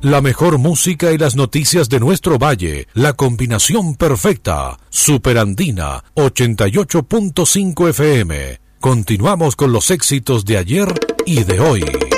La mejor música y las noticias de nuestro valle, la combinación perfecta. Superandina 88.5 FM. Continuamos con los éxitos de ayer y de hoy.